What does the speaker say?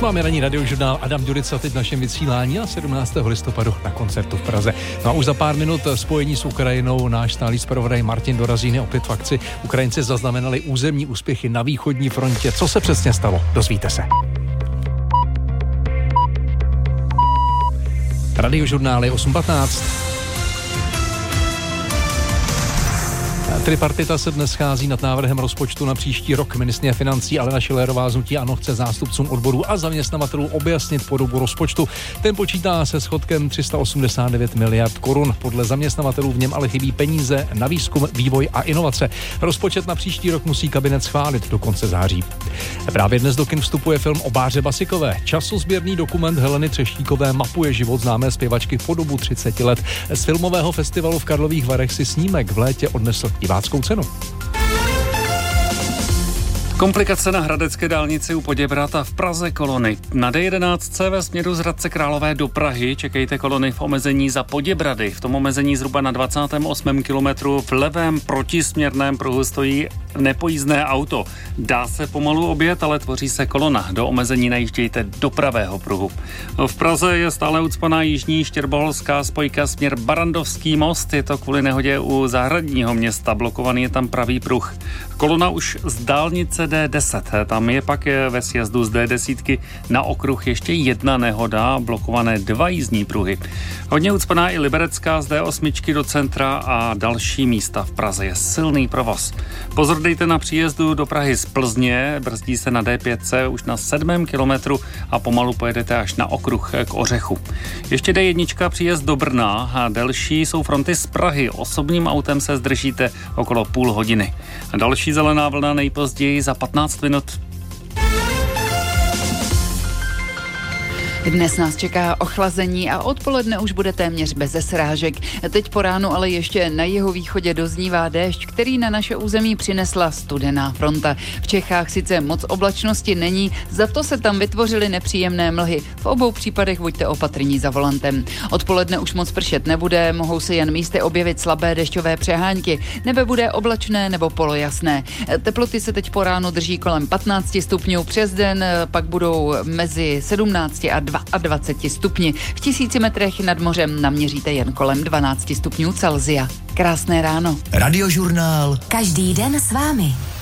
Máme ranní radiožurnál Adam Ďurica teď v našem vysílání a 17. listopadu na koncertu v Praze. No a už za pár minut spojení s Ukrajinou náš stálý zpravodaj Martin Dorazín je opět v akci. Ukrajinci zaznamenali územní úspěchy na východní frontě. Co se přesně stalo? Dozvíte se. Radiožurnál je 8:15. Tripartita se dnes schází nad návrhem rozpočtu na příští rok. Ministryně financí Alena Schillerová z hnutí ANO chce zástupcům odborů a zaměstnavatelů objasnit podobu rozpočtu. Ten počítá se schodkem 389 miliard korun. Podle zaměstnavatelů v něm ale chybí peníze na výzkum, vývoj a inovace. Rozpočet na příští rok musí kabinet schválit do konce září. Právě dnes do kin vstupuje film o Báře Basikové. Časozběrný dokument Heleny Třeštíkové mapuje život známé zpěvačky po dobu 30 let. Z filmového festivalu v Karlových Varech si snímek v létě odnesl diváckou cenu. Komplikace na hradecké dálnici u Poděbrad v Praze kolony. Na D11 ve směru z Hradce Králové do Prahy čekejte kolony v omezení za Poděbrady. V tom omezení zhruba na 28. kilometru v levém protisměrném pruhu stojí nepojízdné auto. Dá se pomalu objet, ale tvoří se kolona. Do omezení najíždějte do pravého pruhu. V Praze je stále ucpaná jižní štěrboholská spojka směr Barandovský most. Je to kvůli nehodě u Zahradního města. Blokovaný je tam pravý pruh. Kolona už z dálnice D10. Tam je pak ve sjezdu z D10 na okruh ještě jedna nehoda, blokované 2 jízdní pruhy. Hodně ucpaná i Liberecká z D8 do centra a další místa v Praze. Je silný provoz. Pozor dejte na příjezdu do Prahy z Plzně, brzdí se na D5 už na 7. kilometru a pomalu pojedete až na okruh k Ořechu. Ještě D1 příjezd do Brna a delší jsou fronty z Prahy. Osobním autem se zdržíte okolo půl hodiny. Další zelená vlna nejpozději za 15 minut. Dnes nás čeká ochlazení a odpoledne už bude téměř beze srážek. Teď po ránu ale ještě na jihovýchodě doznívá déšť, který na naše území přinesla studená fronta. V Čechách sice moc oblačnosti není, za to se tam vytvořily nepříjemné mlhy. V obou případech buďte opatrní za volantem. Odpoledne už moc pršet nebude, mohou se jen místy objevit slabé dešťové přehánky. Nebe bude oblačné nebo polojasné. Teploty se teď po ránu drží kolem 15 stupňů přes den, pak budou mezi 17 a 22 stupni. V 1000 metrech nad mořem naměříte jen kolem 12 stupňů Celsia. Krásné ráno. Radiožurnál. Každý den s vámi.